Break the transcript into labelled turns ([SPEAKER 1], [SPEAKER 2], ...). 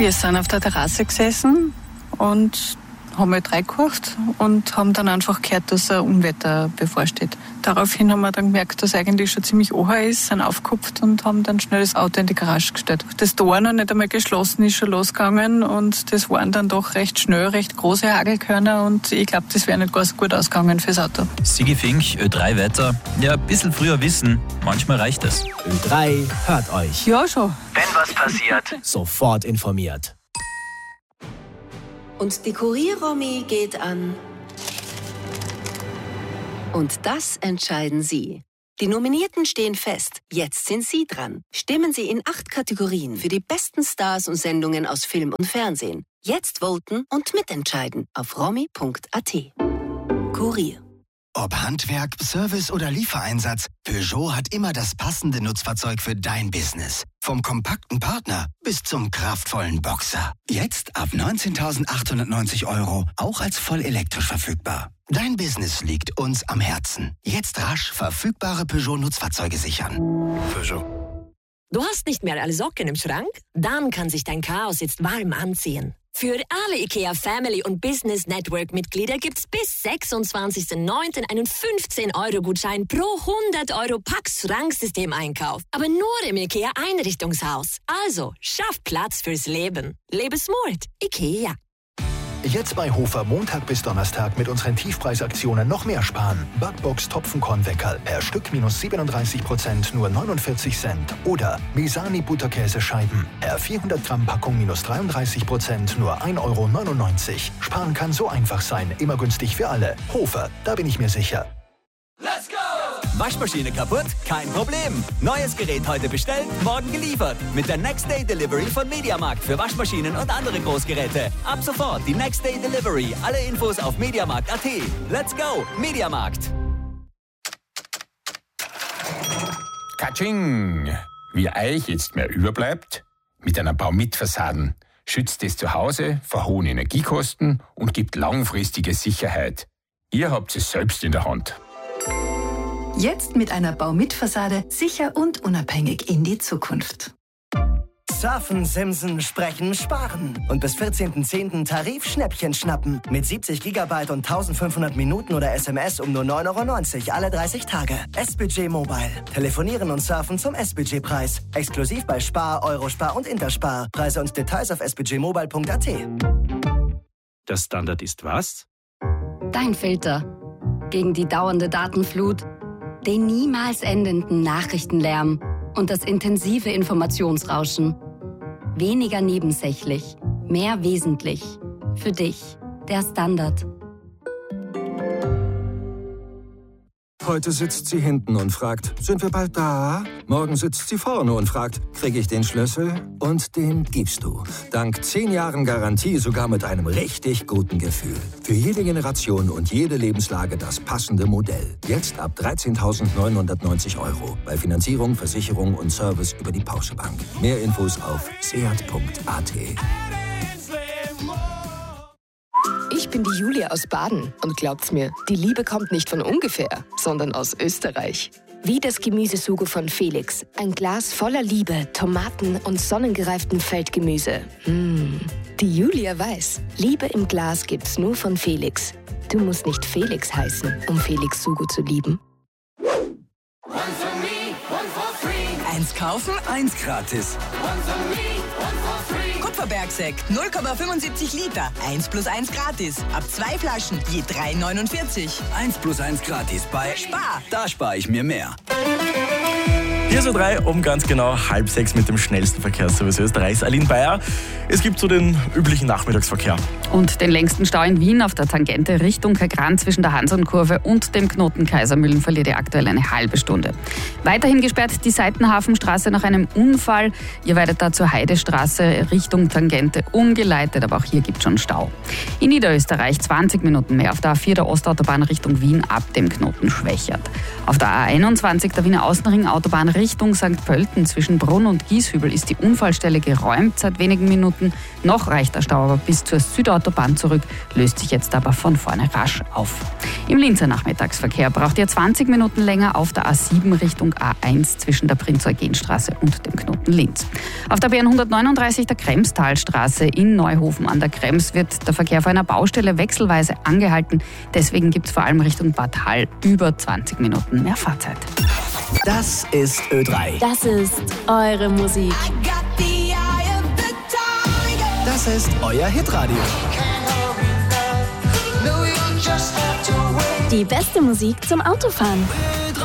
[SPEAKER 1] Wir sind auf der Terrasse gesessen und haben halt reingekocht und haben dann einfach gehört, dass ein Unwetter bevorsteht. Daraufhin haben wir dann gemerkt, dass eigentlich schon ziemlich oher ist, sind aufgekupft und haben dann schnell das Auto in die Garage gestellt. Das Tor noch nicht einmal geschlossen ist schon losgegangen und das waren dann doch recht schnell, recht große Hagelkörner und ich glaube, das wäre nicht ganz gut ausgegangen fürs Auto.
[SPEAKER 2] Sigi Fink, Ö3 Wetter. Ja, ein bisschen früher wissen, manchmal reicht es.
[SPEAKER 3] Ö3 hört euch.
[SPEAKER 1] Ja, schon.
[SPEAKER 2] Wenn was passiert,
[SPEAKER 3] Sofort informiert.
[SPEAKER 4] Und die Kurier-Romy geht an. Und das entscheiden Sie. Die Nominierten stehen fest. Jetzt sind Sie dran. Stimmen Sie in 8 Kategorien für die besten Stars und Sendungen aus Film und Fernsehen. Jetzt voten und mitentscheiden auf romy.at. Kurier.
[SPEAKER 5] Ob Handwerk, Service oder Liefereinsatz, Peugeot hat immer das passende Nutzfahrzeug für dein Business. Vom kompakten Partner bis zum kraftvollen Boxer. Jetzt ab 19.890 €, auch als voll elektrisch verfügbar. Dein Business liegt uns am Herzen. Jetzt rasch verfügbare Peugeot-Nutzfahrzeuge sichern. Peugeot.
[SPEAKER 6] Du hast nicht mehr alle Socken im Schrank? Dann kann sich dein Chaos jetzt warm anziehen. Für alle IKEA Family und Business Network Mitglieder gibt's bis 26.09. einen 15-Euro-Gutschein pro 100 € Pax-Schranksystem-Einkauf. Aber nur im IKEA Einrichtungshaus. Also, schaff Platz fürs Leben. Lebe smart. IKEA.
[SPEAKER 7] Jetzt bei Hofer Montag bis Donnerstag mit unseren Tiefpreisaktionen noch mehr sparen. Backbox Topfenkornweckerl per Stück minus 37%, nur 49 Cent. Oder Mesani Butterkäsescheiben per 400 Gramm Packung minus 33%, nur 1,99 €. Sparen kann so einfach sein, immer günstig für alle. Hofer, da bin ich mir sicher.
[SPEAKER 8] Let's go! Waschmaschine kaputt? Kein Problem. Neues Gerät heute bestellt, morgen geliefert. Mit der Next Day Delivery von Mediamarkt für Waschmaschinen und andere Großgeräte. Ab sofort die Next Day Delivery. Alle Infos auf mediamarkt.at. Let's go, Mediamarkt.
[SPEAKER 9] Katsching! Wie euch jetzt mehr überbleibt? Mit einer Baumit-Fassaden schützt es zu Hause vor hohen Energiekosten und gibt langfristige Sicherheit. Ihr habt es selbst in der Hand.
[SPEAKER 10] Jetzt mit einer Baumit-Fassade sicher und unabhängig in die Zukunft.
[SPEAKER 11] Surfen, Simsen, Sprechen, Sparen. Und bis 14.10. Tarif-Schnäppchen schnappen. Mit 70 GB und 1500 Minuten oder SMS um nur 9,90 € alle 30 Tage. S-Budget Mobile. Telefonieren und surfen zum S-Budget-Preis. Exklusiv bei Spar, Eurospar und Interspar. Preise und Details auf sbudgetmobile.at.
[SPEAKER 12] Der Standard ist was?
[SPEAKER 13] Dein Filter. Gegen die dauernde Datenflut, den niemals endenden Nachrichtenlärm und das intensive Informationsrauschen. Weniger nebensächlich, mehr wesentlich. Für dich, der Standard.
[SPEAKER 14] Heute sitzt sie hinten und fragt, sind wir bald da? Morgen sitzt sie vorne und fragt, kriege ich den Schlüssel? Und den gibst du. Dank 10 Jahren Garantie sogar mit einem richtig guten Gefühl. Für jede Generation und jede Lebenslage das passende Modell. Jetzt ab 13.990 €. Bei Finanzierung, Versicherung und Service über die Porsche Bank. Mehr Infos auf seat.at.
[SPEAKER 15] Ich bin die Julia aus Baden und glaubt's mir, die Liebe kommt nicht von ungefähr, sondern aus Österreich. Wie das Gemüsesugo von Felix. Ein Glas voller Liebe, Tomaten und sonnengereiftem Feldgemüse. Die Julia weiß, Liebe im Glas gibt's nur von Felix. Du musst nicht Felix heißen, um Felix Sugo zu lieben.
[SPEAKER 16] Eins kaufen, eins gratis. Kupferbergsekt 0,75 Liter. 1 + 1 gratis. Ab 2 Flaschen je 3,49.
[SPEAKER 8] 1 + 1 gratis bei
[SPEAKER 16] Spar.
[SPEAKER 8] Da spare ich mir mehr.
[SPEAKER 17] Hier ist Ö3 um ganz genau 5:30 mit dem schnellsten Verkehrsservice Österreichs. Aline Bayer, es gibt so den üblichen Nachmittagsverkehr.
[SPEAKER 18] Und den längsten Stau in Wien auf der Tangente Richtung Kagran zwischen der Hansonkurve und dem Knoten Kaisermühlen verliert ihr aktuell eine halbe Stunde. Weiterhin gesperrt die Seitenhafenstraße nach einem Unfall. Ihr werdet da zur Heidestraße Richtung Tangente umgeleitet, aber auch hier gibt es schon Stau. In Niederösterreich 20 Minuten mehr auf der A4 der Ostautobahn Richtung Wien ab dem Knoten Schwächert. Auf der A21 der Wiener Außenring Autobahn Richtung St. Pölten zwischen Brunn und Gieshübel ist die Unfallstelle geräumt seit wenigen Minuten. Noch reicht der Stau aber bis zur Südautobahn zurück, löst sich jetzt aber von vorne rasch auf. Im Linzer Nachmittagsverkehr braucht ihr 20 Minuten länger auf der A7 Richtung A1 zwischen der Prinz-Eugen-Straße und dem Knoten Linz. Auf der BN 139 der Kremstalstraße in Neuhofen an der Krems wird der Verkehr vor einer Baustelle wechselweise angehalten. Deswegen gibt es vor allem Richtung Bad Hall über 20 Minuten mehr Fahrzeit.
[SPEAKER 3] Das ist Ö3.
[SPEAKER 19] Das ist eure Musik.
[SPEAKER 3] Das ist euer Hitradio.
[SPEAKER 19] Die beste Musik zum Autofahren.